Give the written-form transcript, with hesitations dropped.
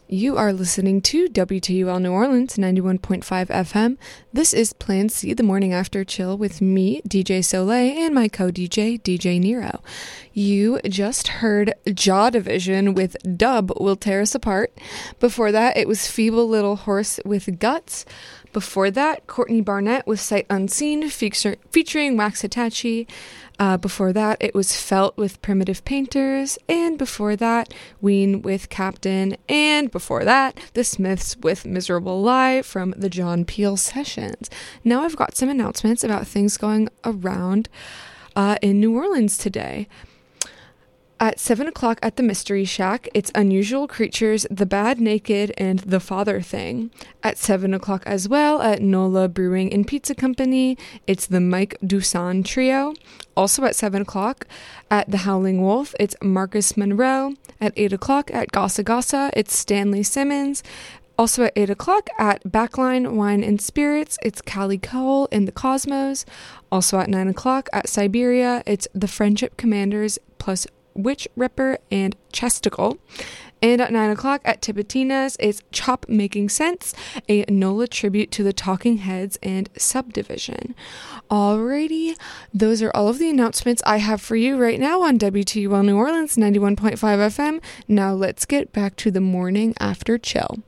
You are listening to WTUL New Orleans 91.5 FM. This is Plan C, the morning after chill with me, DJ Soleil, and my co-DJ, DJ Nero. You just heard Jaw Division with Dub Will Tear Us Apart. Before that, it was Feeble Little Horse with Guts. Before that, Courtney Barnett with Sight Unseen featuring Wax Hitachi. Before that, it was Felt with Primitive Painters, and before that, Ween with Captain, and before that, The Smiths with Miserable Lie from the John Peel Sessions. Now I've got some announcements about things going around in New Orleans today. At 7 o'clock at the Mystery Shack, it's Unusual Creatures, The Bad Naked, and The Father Thing. At 7 o'clock as well at NOLA Brewing and Pizza Company, it's the Mike Dusan Trio. Also at 7 o'clock at The Howling Wolf, it's Marcus Monroe. At 8 o'clock at Gossa Gossa, it's Stanley Simmons. Also at 8 o'clock at Backline Wine and Spirits, it's Callie Cole and the Cosmos. Also at 9 o'clock at Siberia, it's The Friendship Commanders plus Witch Ripper and Chesticle. And at 9 o'clock at Tipitina's, it's Chop Making Sense, a NOLA tribute to the Talking Heads and Subdivision. Alrighty, those are all of the announcements I have for you right now on WTUL New Orleans 91.5 FM. Now let's get back to the morning after chill.